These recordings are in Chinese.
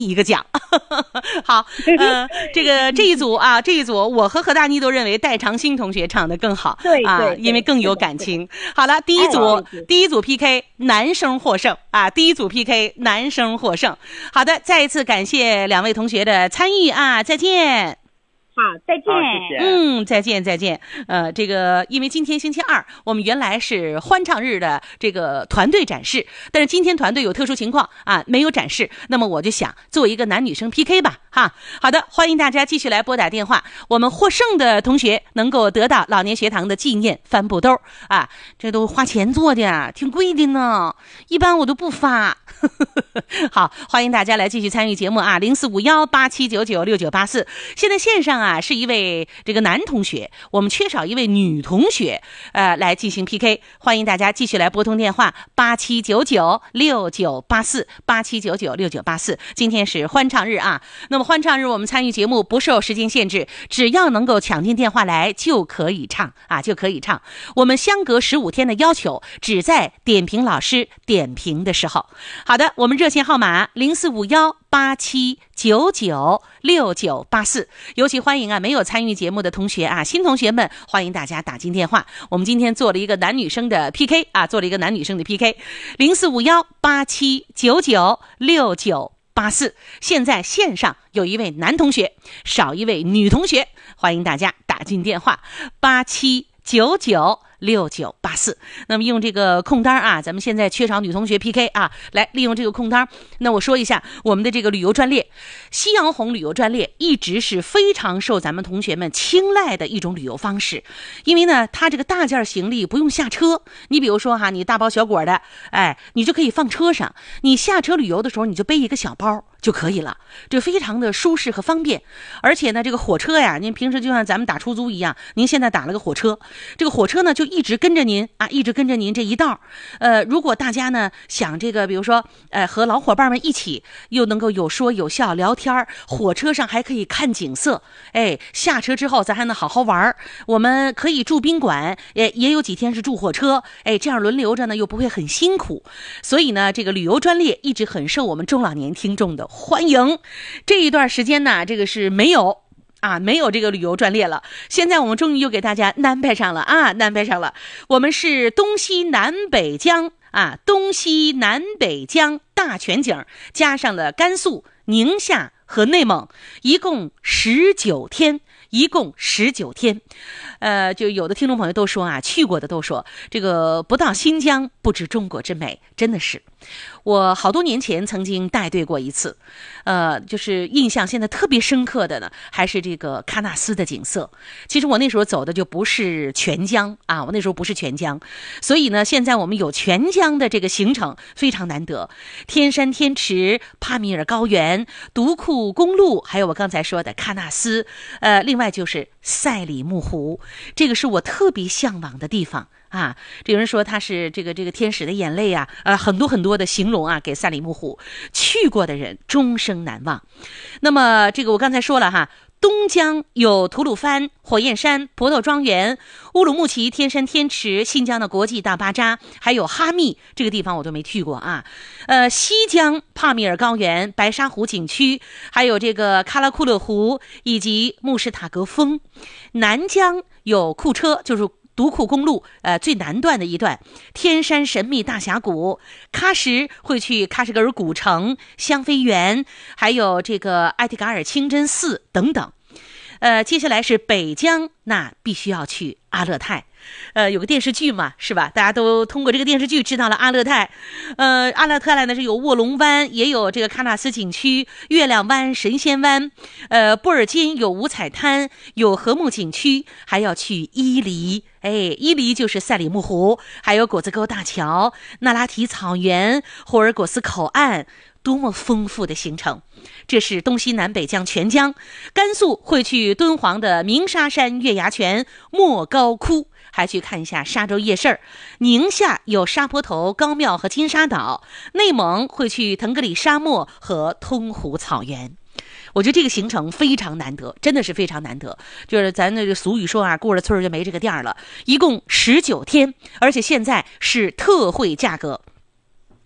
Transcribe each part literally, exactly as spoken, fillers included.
一个奖。好，呃，这个这一组啊，这一组我和何大妮都认为戴长兴同学唱的更好， 对啊， 对， 因为更有感情。好了，第一组、哎、第一组 P K 男生获胜啊，第一组 P K 男生获胜。好的，再一次感谢两位同学的参与啊，再见。 好，再见。 谢谢。 嗯，再见，再见。呃，这个因为今天星期二，我们原来是欢唱日的这个团队展示，但是今天团队有特殊情况啊，没有展示。那么我就想做一个男女生 P K 吧，哈。好的，欢迎大家继续来拨打电话。我们获胜的同学能够得到老年学堂的纪念帆布兜啊，这都花钱做的，挺贵的呢。一般我都不发。好，欢迎大家来继续参与节目啊，零四五幺八七九九六九八四。现在线上啊是一位这个男同学，我们缺少一位女同学，呃，来进行 P K。欢迎大家继续来拨通电话八七九九六九八四八七九九六九八四。今天是欢唱日啊，那么欢唱日我们参与节目不受时间限制，只要能够抢进电话来就可以唱啊，就可以唱。我们相隔十五天的要求只在点评老师点评的时候。好的，我们热线号码零四五幺八七九九六九八四，尤其欢迎啊没有参与节目的同学啊，新同学们欢迎大家打进电话。我们今天做了一个男女生的 P K 啊，做了一个男女生的 P K， 零四五幺八七九九六九八四。现在线上有一位男同学，少一位女同学，欢迎大家打进电话八七九九六九八四。那么用这个空单啊，咱们现在缺少女同学 P K 啊，来利用这个空单。那我说一下我们的这个旅游专列，夕阳红旅游专列一直是非常受咱们同学们青睐的一种旅游方式，因为呢，它这个大件行李不用下车，你比如说哈，你大包小裹的，哎，你就可以放车上，你下车旅游的时候你就背一个小包就可以了，这非常的舒适和方便。而且呢，这个火车呀，您平时就像咱们打出租一样，您现在打了个火车，这个火车呢就一直跟着您啊，一直跟着您这一道。呃，如果大家呢想这个，比如说呃和老伙伴们一起，又能够有说有笑聊天，火车上还可以看景色，哎，下车之后咱还能好好玩。我们可以住宾馆，也也有几天是住火车，哎，这样轮流着呢又不会很辛苦。所以呢，这个旅游专列一直很受我们中老年听众的欢迎。这一段时间呢，这个是没有啊，没有这个旅游专列了。现在我们终于又给大家安排上了啊，安排上了。我们是东西南北疆啊，东西南北疆大全景，加上了甘肃、宁夏和内蒙，一共十九天。一共十九天，呃，就有的听众朋友都说啊，去过的都说，这个不到新疆不知中国之美，真的是。我好多年前曾经带队过一次，呃，就是印象现在特别深刻的呢，还是这个喀纳斯的景色。其实我那时候走的就不是全疆啊，我那时候不是全疆，所以呢，现在我们有全疆的这个行程非常难得。天山天池、帕米尔高原、独库公路，还有我刚才说的喀纳斯，呃，另外就是赛里木湖，这个是我特别向往的地方。啊，这有人说它是这个这个天使的眼泪啊，呃，很多很多的形容啊，给赛里木湖，去过的人终生难忘。那么这个我刚才说了哈，东疆有吐鲁番、火焰山、婆头庄园、乌鲁木齐天山天池，新疆的国际大巴扎，还有哈密这个地方我都没去过啊。呃，西疆帕米尔高原、白沙湖景区，还有这个喀拉库勒湖以及穆什塔格峰。南疆有库车，就是独库公路呃最南段的一段，天山神秘大峡谷，喀什会去喀什噶尔古城、香妃园，还有这个艾提嘎尔清真寺等等。呃，接下来是北疆，那必须要去阿勒泰。呃，有个电视剧嘛，是吧？大家都通过这个电视剧知道了阿勒泰。呃，阿勒泰呢是有卧龙湾，也有这个喀纳斯景区、月亮湾、神仙湾。呃，布尔津有五彩滩，有禾木景区，还要去伊犁。哎，伊犁就是赛里木湖，还有果子沟大桥、那拉提草原、霍尔果斯口岸。多么丰富的行程。这是东西南北疆全疆。甘肃会去敦煌的鸣沙山月牙泉、莫高窟，还去看一下沙洲夜市。宁夏有沙坡头、高庙和金沙岛。内蒙会去腾格里沙漠和通湖草原。我觉得这个行程非常难得，真的是非常难得。就是咱那个俗语说啊，过了村儿就没这个店儿了。一共十九天，而且现在是特惠价格。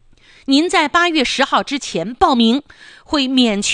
您在八月十号之前报名，会免去